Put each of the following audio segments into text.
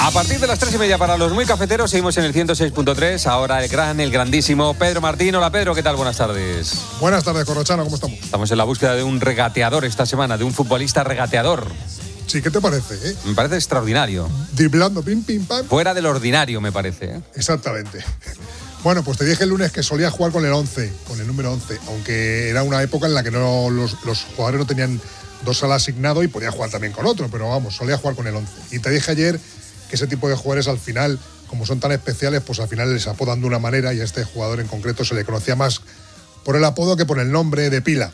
A partir de las 3:30 para los muy cafeteros, seguimos en el 106.3. Ahora el grandísimo Pedro Martín. Hola Pedro, ¿qué tal? Buenas tardes. Buenas tardes, Corrochano, ¿cómo estamos? Estamos en la búsqueda de un regateador esta semana, de un futbolista regateador. Sí, ¿qué te parece? Me parece extraordinario. Driblando, pim, pim, pam. Fuera del ordinario, me parece. Exactamente. Bueno, pues te dije el lunes que solía jugar con el 11, con el número 11, aunque era una época en la que no los jugadores no tenían dorsal asignado y podía jugar también con otro, pero vamos, solía jugar con el 11. Y te dije ayer que ese tipo de jugadores al final, como son tan especiales, pues al final les apodan de una manera, y a este jugador en concreto se le conocía más por el apodo que por el nombre de pila.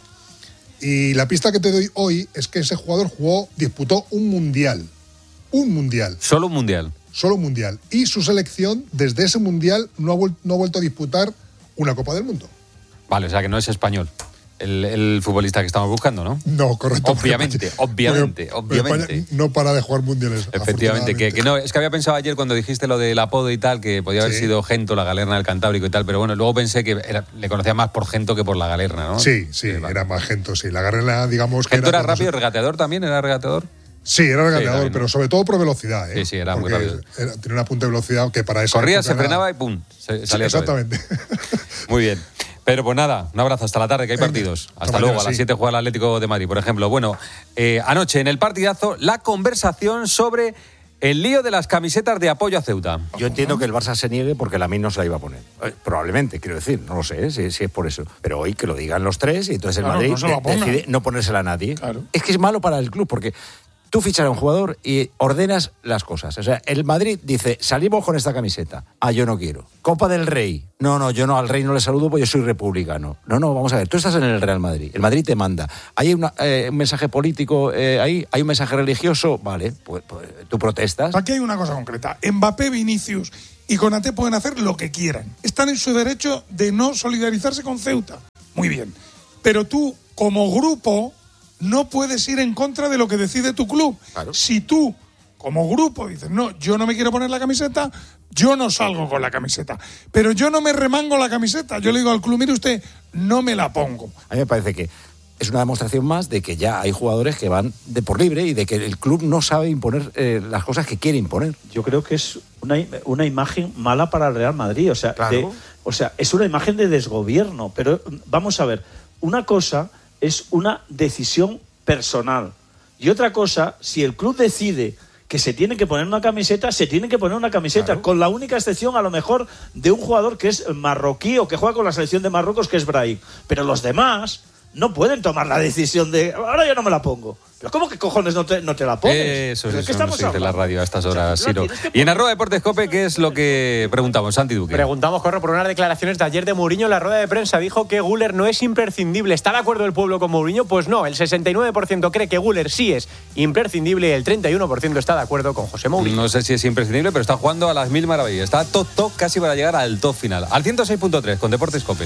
Y la pista que te doy hoy es que ese jugador disputó un mundial. Un mundial. Solo un mundial. Solo un mundial. Y su selección, desde ese mundial, no ha vuelto a disputar una Copa del Mundo. Vale, o sea que no es español el futbolista que estamos buscando, ¿no? No, correcto. Obviamente. España no para de jugar mundiales. Efectivamente, que no, es que había pensado ayer cuando dijiste lo del apodo y tal, que podía haber sido Gento, la Galerna del Cantábrico y tal, pero bueno, luego pensé que le conocía más por Gento que por la Galerna, ¿no? Sí, era más Gento, sí. La Galerna, digamos que ¿Gento era rápido, regateador también? ¿Era regateador? Sí, era regateador, pero sobre todo por velocidad. Sí, era muy rápido. Tiene una punta de velocidad que para eso. Corría, se frenaba y ¡pum! Salía. Exactamente. Muy bien. Pero pues nada, un abrazo, hasta la tarde, que hay partidos. Hasta luego, a las 7 juega el Atlético de Madrid, por ejemplo. Bueno, anoche en el partidazo, la conversación sobre el lío de las camisetas de apoyo a Ceuta. Yo entiendo que el Barça se niegue porque la MIN no se la iba a poner. Probablemente, quiero decir, no lo sé, si es por eso. Pero hoy que lo digan los tres y entonces el Madrid decide no ponérsela a nadie. Claro. Es que es malo para el club porque tú fichas a un jugador y ordenas las cosas. O sea, el Madrid dice, salimos con esta camiseta. Ah, yo no quiero. Copa del Rey. No, yo no, al Rey no le saludo porque yo soy republicano. No, vamos a ver, tú estás en el Real Madrid. El Madrid te manda. Hay un mensaje político ahí, hay un mensaje religioso. Vale, pues tú protestas. Aquí hay una cosa concreta. Mbappé, Vinicius y Konaté pueden hacer lo que quieran. Están en su derecho de no solidarizarse con Ceuta. Muy bien. Pero tú, como grupo, no puedes ir en contra de lo que decide tu club. Claro. Si tú, como grupo, dices, no, yo no me quiero poner la camiseta, yo no salgo con la camiseta. Pero yo no me remango la camiseta. Yo le digo al club, mire usted, no me la pongo. A mí me parece que es una demostración más de que ya hay jugadores que van de por libre y de que el club no sabe imponer las cosas que quiere imponer. Yo creo que es una imagen mala para el Real Madrid. O sea, claro. Es una imagen de desgobierno. Pero vamos a ver, una cosa es una decisión personal. Y otra cosa, si el club decide que se tiene que poner una camiseta, se tiene que poner una camiseta, claro, con la única excepción a lo mejor de un jugador que es marroquí o que juega con la selección de Marruecos, que es Brahim. Pero los demás no pueden tomar la decisión de ahora yo no me la pongo. ¿Pero cómo que cojones no te la pones? Eso no se dice en la radio a estas horas, Ciro. Y en @deportescope, ¿qué es lo que preguntamos, Santi Duque? Preguntamos, Corro, por unas declaraciones de ayer de Mourinho en la rueda de prensa. Dijo que Güler no es imprescindible. ¿Está de acuerdo el pueblo con Mourinho? Pues no, el 69% cree que Güler sí es imprescindible y el 31% está de acuerdo con José Mourinho. No sé si es imprescindible, pero está jugando a las mil maravillas. Está top casi para llegar al top final. Al 106.3 con Deportescope.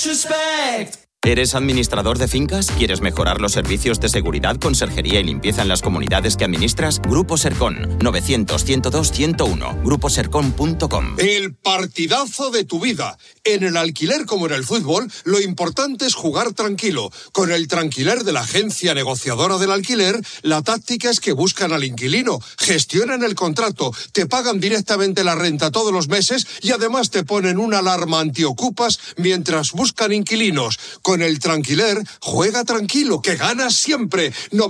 ¿Eres administrador de fincas? ¿Quieres mejorar los servicios de seguridad, conserjería y limpieza en las comunidades que administras? Grupo Sercon, 900-102-101, gruposercon.com. El partidazo de tu vida. En el alquiler como en el fútbol, lo importante es jugar tranquilo. Con el Tranquiler de la agencia negociadora del alquiler, la táctica es que buscan al inquilino, gestionan el contrato, te pagan directamente la renta todos los meses y además te ponen una alarma antiocupas mientras buscan inquilinos. Con el Tranquiler, juega tranquilo, que ganas siempre.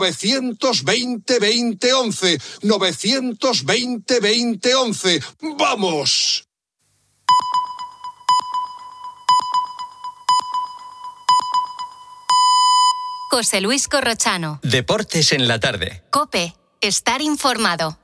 920-2011. 920-2011. ¡Vamos! José Luis Corrochano. Deportes en la tarde. COPE. Estar informado.